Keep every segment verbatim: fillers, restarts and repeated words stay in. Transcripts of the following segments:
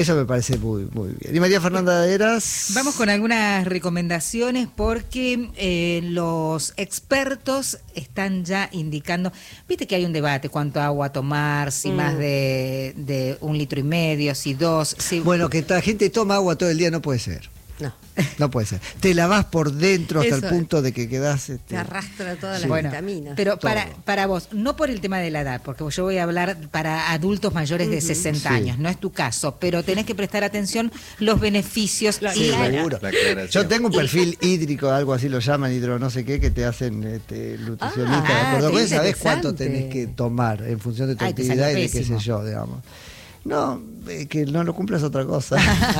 Eso me parece muy, muy bien. Y María Fernanda Heras. Vamos con algunas recomendaciones porque eh, los expertos están ya indicando, viste que hay un debate, cuánto agua tomar, si mm. más de, de un litro y medio, si dos. Si... Bueno, que la gente toma agua todo el día no puede ser. No. No puede ser. Te lavas por dentro hasta Eso el punto de que quedás... Este... Te arrastra todas sí. las bueno, vitaminas. Pero para, para vos, no por el tema de la edad, porque yo voy a hablar para adultos mayores de uh-huh. sesenta sí. años, no es tu caso, pero tenés que prestar atención los beneficios. La, y sí, seguro. Yo tengo un perfil hídrico, algo así lo llaman, hidro no sé qué, que te hacen este, nutricionista. Ah, ¿Por sabés cuánto tenés que tomar en función de tu Ay, actividad y de qué sé yo, digamos? No, eh, que no lo cumplas otra cosa.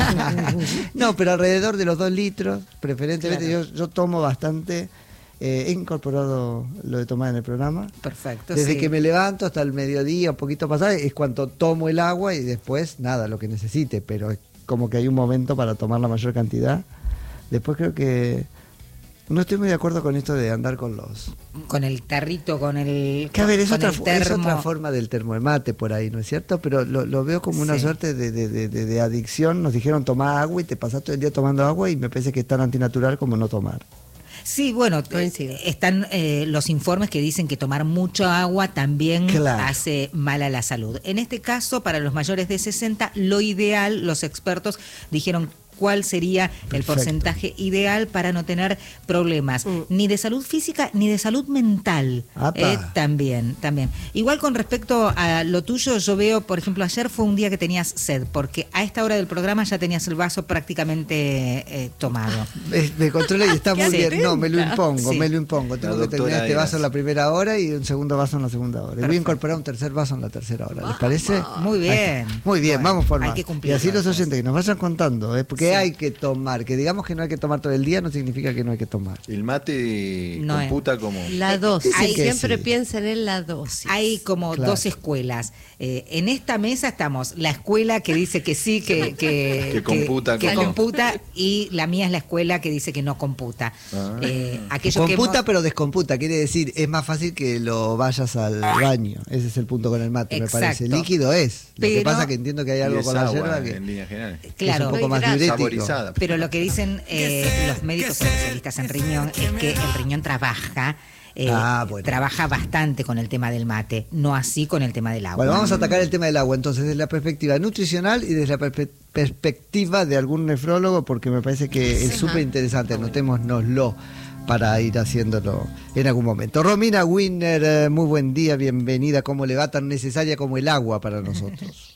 No, pero alrededor de los dos litros, preferentemente. Claro. yo, yo tomo bastante. Eh, he incorporado lo de tomar en el programa. Perfecto. Desde sí. que me levanto hasta el mediodía, un poquito pasado, es cuando tomo el agua y después nada, lo que necesite. Pero es como que hay un momento para tomar la mayor cantidad. Después creo que... No estoy muy de acuerdo con esto de andar con los... Con el tarrito, con el Que a ver, es, con otra, el termo. es otra forma del termo de mate por ahí, ¿no es cierto? Pero lo, lo veo como una sí. suerte de, de, de, de, de adicción. Nos dijeron tomar agua y te pasás todo el día tomando agua y me parece que es tan antinatural como no tomar. Sí, bueno, Coincido. están eh, los informes que dicen que tomar mucho agua también claro. hace mal a la salud. En este caso, para los mayores de sesenta, lo ideal, los expertos dijeron cuál sería Perfecto. el porcentaje ideal para no tener problemas, mm. ni de salud física ni de salud mental. Eh, también, también. Igual con respecto a lo tuyo, yo veo, por ejemplo, ayer fue un día que tenías sed, porque a esta hora del programa ya tenías el vaso prácticamente eh, tomado. Me, me controla y está muy bien. atenta. No, me lo impongo, Sí. me lo impongo. Tengo que terminar este vaso en la primera hora y un segundo vaso en la segunda hora. Perfecto. Voy a incorporar un tercer vaso en la tercera hora. ¿Les parece? Muy bien. Muy bien, bueno, vamos por más. Hay que cumplir y así los oyentes que nos vayan contando, ¿eh? Porque sí. hay que tomar, que digamos que no hay que tomar todo el día no significa que no hay que tomar. El mate no computa como... La dosis, hay, siempre sí. piensen en la dosis. Hay como claro. dos escuelas. Eh, en esta mesa estamos la escuela que dice que sí, que, que, que computa, que, que como... computa, y la mía es la escuela que dice que no computa. Ah. Eh, computa que hemos... pero descomputa, quiere decir, es más fácil que lo vayas al baño. Ese es el punto con el mate, Exacto. me parece. Líquido es. Lo pero... que pasa que entiendo que hay algo con la yerba que, en líneas generales. Claro, es un poco más diurético. Saborizada. Pero lo que dicen eh, los médicos especialistas en riñón es que el riñón trabaja Eh, ah, bueno. trabaja bastante con el tema del mate, no así con el tema del agua. Bueno, vamos a atacar el tema del agua entonces desde la perspectiva nutricional y desde la perspe- perspectiva de algún nefrólogo, porque me parece que sí, es súper interesante, anotémonoslo para ir haciéndolo en algún momento. Romina Winner, eh, muy buen día, bienvenida. ¿Cómo le va? Tan necesaria como el agua para nosotros.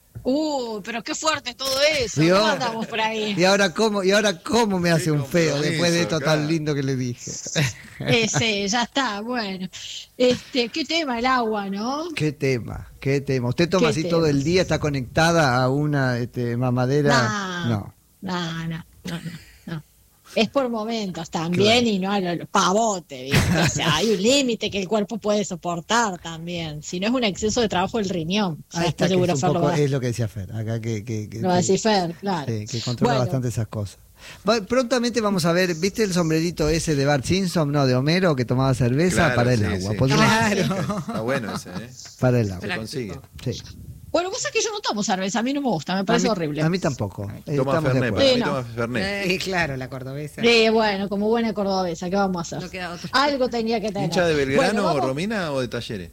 Uh, pero qué fuerte todo eso. ¿Vio? ¿Cómo andamos por ahí? Y ahora cómo, y ahora cómo me hace Qué un feo después de esto claro. tan lindo que le dije. Eh, sí, ya está, bueno. Este, qué tema el agua, ¿no? Qué tema, qué tema. ¿Usted toma así tema? todo el día? ¿Está conectada a una este, mamadera? No, no, no, no, no, no. Es por momentos también claro. y no a lo pavote, ¿viste? O sea, hay un límite que el cuerpo puede soportar también. Si no es un exceso de trabajo del riñón. Ahí está, que es, un poco, es lo que decía Fer, acá que... que, que lo va a decir Fer, claro. Sí, que controla bueno. bastante esas cosas. Va, prontamente vamos a ver, ¿viste el sombrerito ese de Bart Simpson, no, de Homero, que tomaba cerveza? Claro, para el sí, agua. Sí. Claro. Está bueno ese, ¿eh? Para el agua. Se consigue. Sí. Bueno, vos sabés que yo no tomo cerveza, a mí no me gusta, me parece a mí, horrible. A mí tampoco. Toma Fernet, para mí toma Fernet. Eh, claro, la cordobesa. Sí, bueno, como buena cordobesa, ¿qué vamos a hacer? No queda otro. Algo tenía que tener. ¿Hincha de Belgrano, bueno, Romina, o de Talleres?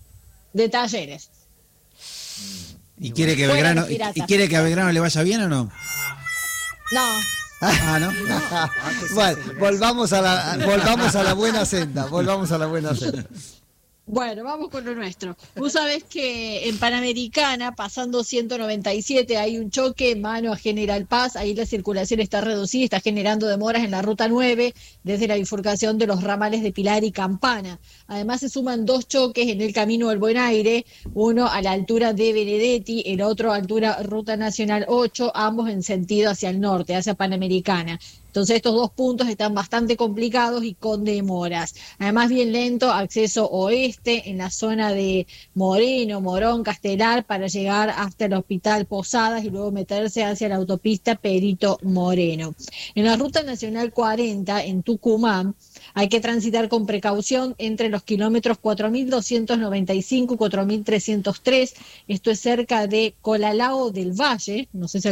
De Talleres. ¿Y quiere que Belgrano, y, y quiere que a Belgrano le vaya bien o no? No. Ah, ¿no? no. Bueno, volvamos a la volvamos a la buena senda, volvamos a la buena senda. Bueno, vamos con lo nuestro. Vos sabés que en Panamericana, pasando ciento noventa y siete, hay un choque mano a General Paz, ahí la circulación está reducida, está generando demoras en la ruta nueve, desde la bifurcación de los ramales de Pilar y Campana. Además se suman dos choques en el camino del Buen Aire, uno a la altura de Benedetti, el otro a altura Ruta Nacional ocho, ambos en sentido hacia el norte, hacia Panamericana. Entonces estos dos puntos están bastante complicados y con demoras. Además bien lento acceso oeste en la zona de Moreno, Morón, Castelar para llegar hasta el Hospital Posadas y luego meterse hacia la autopista Perito Moreno. En la Ruta Nacional cuarenta en Tucumán Hay que transitar con precaución entre los kilómetros cuatro mil doscientos noventa y cinco y cuatro mil trescientos tres. Esto es cerca de Colalao del Valle, no sé si